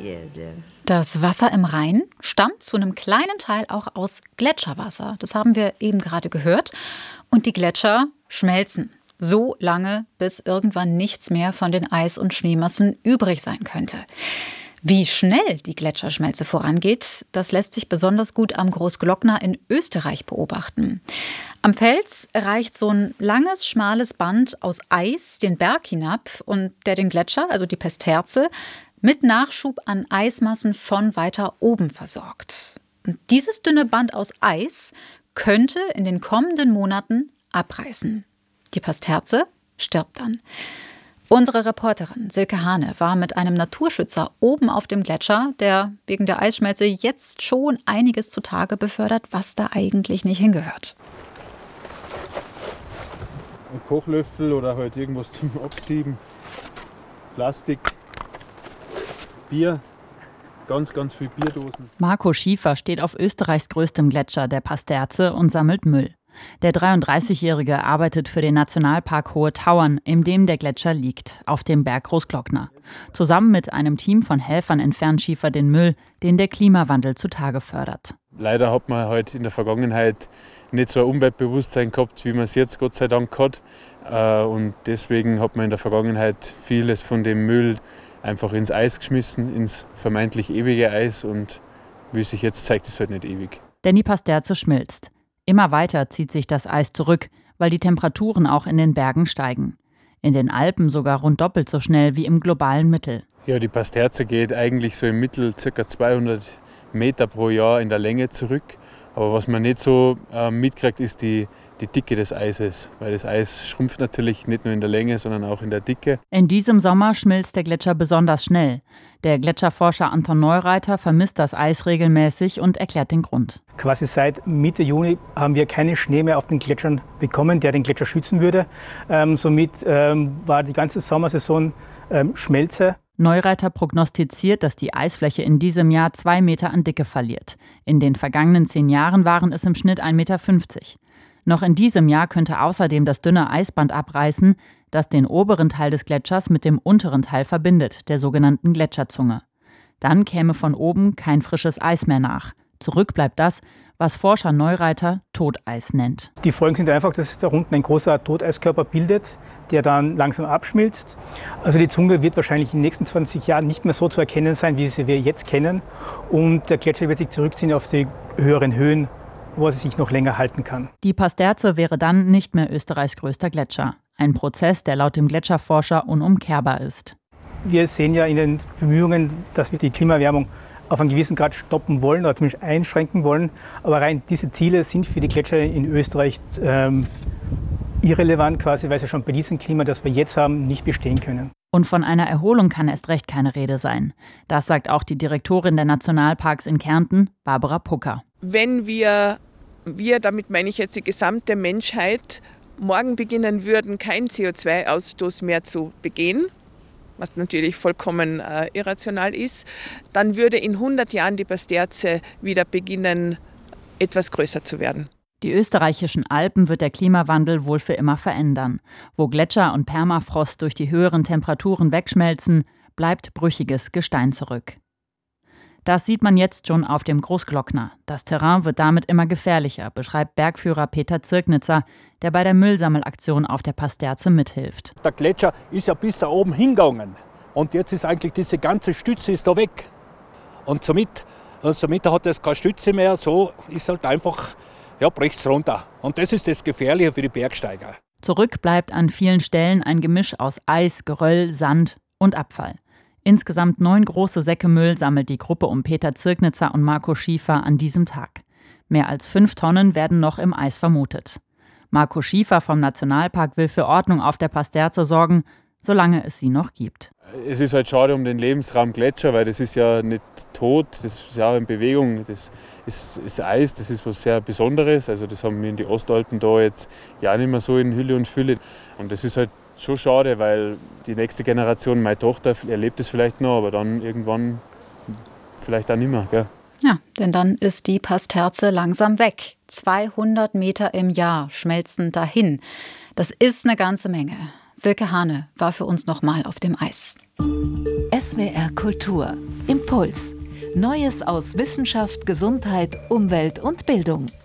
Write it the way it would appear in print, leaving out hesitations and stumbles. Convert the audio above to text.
Das Wasser im Rhein stammt zu einem kleinen Teil auch aus Gletscherwasser. Das haben wir eben gerade gehört. Und die Gletscher schmelzen so lange, bis irgendwann nichts mehr von den Eis- und Schneemassen übrig sein könnte. Wie schnell die Gletscherschmelze vorangeht, das lässt sich besonders gut am Großglockner in Österreich beobachten. Am Fels reicht so ein langes, schmales Band aus Eis den Berg hinab und der den Gletscher, also die Pasterze, mit Nachschub an Eismassen von weiter oben versorgt. Und dieses dünne Band aus Eis könnte in den kommenden Monaten abreißen. Die Pasterze stirbt dann. Unsere Reporterin Silke Hane war mit einem Naturschützer oben auf dem Gletscher, der wegen der Eisschmelze jetzt schon einiges zutage befördert, was da eigentlich nicht hingehört. Ein Kochlöffel oder halt irgendwas zum Absieben, Plastik, Bier, ganz viel Bierdosen. Marco Schiefer steht auf Österreichs größtem Gletscher, der Pasterze, und sammelt Müll. Der 33-Jährige arbeitet für den Nationalpark Hohe Tauern, in dem der Gletscher liegt, auf dem Berg Großglockner. Zusammen mit einem Team von Helfern entfernt Schiefer den Müll, den der Klimawandel zutage fördert. Leider hat man halt in der Vergangenheit nicht so ein Umweltbewusstsein gehabt, wie man es jetzt Gott sei Dank hat. Und deswegen hat man in der Vergangenheit vieles von dem Müll einfach ins Eis geschmissen, ins vermeintlich ewige Eis. Und wie sich jetzt zeigt, ist es halt nicht ewig. Denn die Pasterze schmilzt. Immer weiter zieht sich das Eis zurück, weil die Temperaturen auch in den Bergen steigen. In den Alpen sogar rund doppelt so schnell wie im globalen Mittel. Ja, die Pasterze geht eigentlich so im Mittel ca. 200 Meter pro Jahr in der Länge zurück. Aber was man nicht so mitkriegt, ist die Dicke des Eises. Weil das Eis schrumpft natürlich nicht nur in der Länge, sondern auch in der Dicke. In diesem Sommer schmilzt der Gletscher besonders schnell. Der Gletscherforscher Anton Neureiter vermisst das Eis regelmäßig und erklärt den Grund. Quasi seit Mitte Juni haben wir keinen Schnee mehr auf den Gletschern bekommen, der den Gletscher schützen würde. Somit war die ganze Sommersaison Schmelze. Neureiter prognostiziert, dass die Eisfläche in diesem Jahr 2 Meter an Dicke verliert. In den vergangenen 10 Jahren waren es im Schnitt 1,50 Meter. Noch in diesem Jahr könnte außerdem das dünne Eisband abreißen, das den oberen Teil des Gletschers mit dem unteren Teil verbindet, der sogenannten Gletscherzunge. Dann käme von oben kein frisches Eis mehr nach. Zurück bleibt das, was Forscher Neureiter Toteis nennt. Die Folgen sind einfach, dass sich da unten ein großer Toteiskörper bildet, der dann langsam abschmilzt. Also die Zunge wird wahrscheinlich in den nächsten 20 Jahren nicht mehr so zu erkennen sein, wie sie wir jetzt kennen. Und der Gletscher wird sich zurückziehen auf die höheren Höhen, wo er sich noch länger halten kann. Die Pasterze wäre dann nicht mehr Österreichs größter Gletscher. Ein Prozess, der laut dem Gletscherforscher unumkehrbar ist. Wir sehen ja in den Bemühungen, dass wir die Klimaerwärmung auf einen gewissen Grad stoppen wollen oder zumindest einschränken wollen. Aber rein diese Ziele sind für die Gletscher in Österreich irrelevant, quasi, weil sie schon bei diesem Klima, das wir jetzt haben, nicht bestehen können. Und von einer Erholung kann erst recht keine Rede sein. Das sagt auch die Direktorin der Nationalparks in Kärnten, Barbara Pucker. Wenn wir, damit meine ich jetzt die gesamte Menschheit, morgen beginnen würden, keinen CO2-Ausstoß mehr zu begehen, was natürlich vollkommen irrational ist, dann würde in 100 Jahren die Pasterze wieder beginnen, etwas größer zu werden. Die österreichischen Alpen wird der Klimawandel wohl für immer verändern. Wo Gletscher und Permafrost durch die höheren Temperaturen wegschmelzen, bleibt brüchiges Gestein zurück. Das sieht man jetzt schon auf dem Großglockner. Das Terrain wird damit immer gefährlicher, beschreibt Bergführer Peter Zirknitzer, der bei der Müllsammelaktion auf der Pasterze mithilft. Der Gletscher ist ja bis da oben hingegangen und jetzt ist eigentlich diese ganze Stütze ist da weg. Und somit hat es keine Stütze mehr, so ist halt einfach, ja, bricht's runter. Und das ist das Gefährliche für die Bergsteiger. Zurück bleibt an vielen Stellen ein Gemisch aus Eis, Geröll, Sand und Abfall. Insgesamt 9 große Säcke Müll sammelt die Gruppe um Peter Zirknitzer und Marco Schiefer an diesem Tag. Mehr als 5 Tonnen werden noch im Eis vermutet. Marco Schiefer vom Nationalpark will für Ordnung auf der Pasterze sorgen, solange es sie noch gibt. Es ist halt schade um den Lebensraum Gletscher, weil das ist ja nicht tot, das ist ja in Bewegung. Das ist Eis, das ist was sehr Besonderes. Also das haben wir in die Ostalpen da jetzt ja nicht mehr so in Hülle und Fülle. Und das ist halt schon schade, weil die nächste Generation, meine Tochter, erlebt es vielleicht noch, aber dann irgendwann vielleicht auch nicht mehr. Gell? Ja, denn dann ist die Pasterze langsam weg. 200 Meter im Jahr schmelzen dahin. Das ist eine ganze Menge. Silke Hane war für uns nochmal auf dem Eis. SWR Kultur. Impuls. Neues aus Wissenschaft, Gesundheit, Umwelt und Bildung.